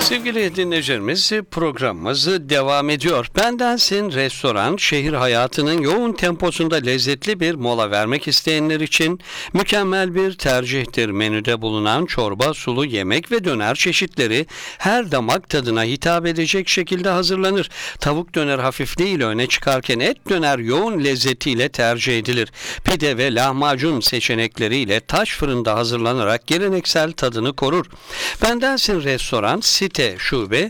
Sevgili dinleyicilerimiz, programımız devam ediyor. Bendensin Restoran, şehir hayatının yoğun temposunda lezzetli bir mola vermek isteyenler için mükemmel bir tercihtir. Menüde bulunan çorba, sulu yemek ve döner çeşitleri her damak tadına hitap edecek şekilde hazırlanır. Tavuk döner hafifliğiyle öne çıkarken et döner yoğun lezzetiyle tercih edilir. Pide ve lahmacun seçenekleriyle taş fırında hazırlanarak geleneksel tadını korur. Bendensin Restoran, Site Şube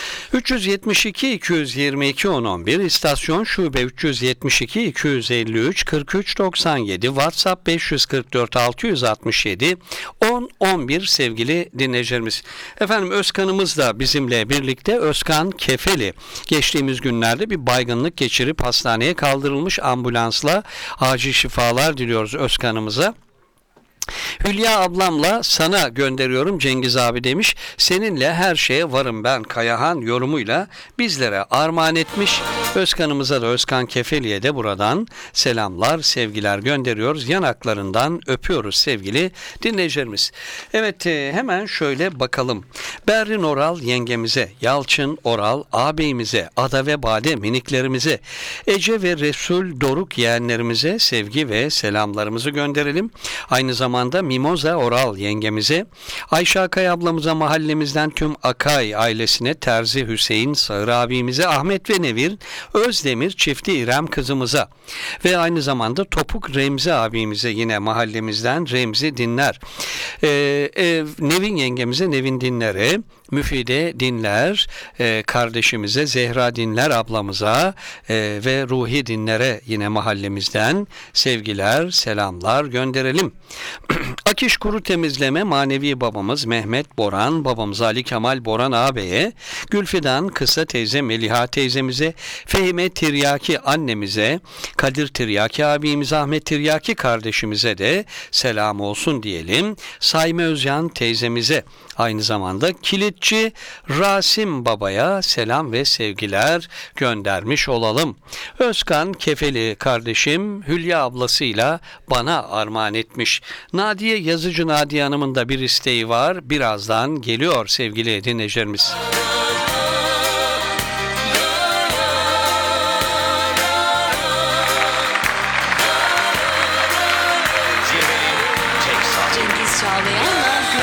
372 222 1011, istasyon şube 372 253 43 97, WhatsApp 544 667 10 11 sevgili dinleyicilerimiz. Efendim Özkan'ımız da bizimle birlikte. Özkan Kefeli geçtiğimiz günlerde bir baygınlık geçirip hastaneye kaldırılmış, ambulansla acil şifalar diliyoruz Özkan'ımıza. Hülya ablamla sana gönderiyorum Cengiz abi demiş. Seninle her şeye varım ben Kayahan yorumuyla bizlere armağan etmiş. Özkan'ımıza da, Özkan Kefeli'ye de buradan selamlar, sevgiler gönderiyoruz. Yanaklarından öpüyoruz sevgili dinleyicilerimiz. Evet, hemen şöyle bakalım. Berrin Oral yengemize, Yalçın Oral ağabeyimize, Ada ve Bade miniklerimize, Ece ve Resul Doruk yeğenlerimize sevgi ve selamlarımızı gönderelim. Aynı zamanda Mimoza Oral yengemize, Ayşe Akay ablamıza, mahallemizden tüm Akay ailesine, Terzi Hüseyin Sağır abimize, Ahmet ve Nevir Özdemir çifti İrem kızımıza ve aynı zamanda Topuk Remzi abimize, yine mahallemizden Remzi Dinler, Nevin yengemize, Nevin Dinler'e, Müfide Dinler kardeşimize, Zehra Dinler ablamıza ve Ruhi Dinler'e yine mahallemizden sevgiler, selamlar gönderelim. Akiş Kuru Temizleme manevi babamız Mehmet Boran, babamız Ali Kemal Boran ağabeye, Gülfidan Kısa teyze Meliha teyzemize, Fehime Tiryaki annemize, Kadir Tiryaki abimize, Ahmet Tiryaki kardeşimize de selam olsun diyelim. Sayme Özcan teyzemize, aynı zamanda Kilitçi Rasim babaya selam ve sevgiler göndermiş olalım. Özkan Kefeli kardeşim Hülya ablasıyla bana armağan etmiş. Nadiye Yazıcı Nadiye Hanım'ın da bir isteği var. Birazdan geliyor sevgili dinleyicilerimiz.